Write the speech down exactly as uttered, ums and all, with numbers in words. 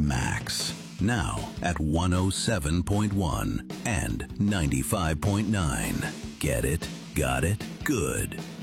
Max. Now at one oh seven point one and ninety-five point nine. Get it? Got it? Good.